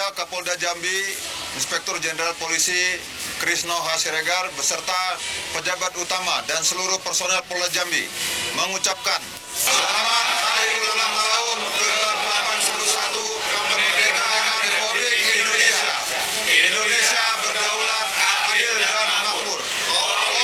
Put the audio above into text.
saya Kapolda Jambi, Inspektur Jenderal Polisi Krisno H. Siregar beserta pejabat utama dan seluruh personel Polda Jambi mengucapkan selamat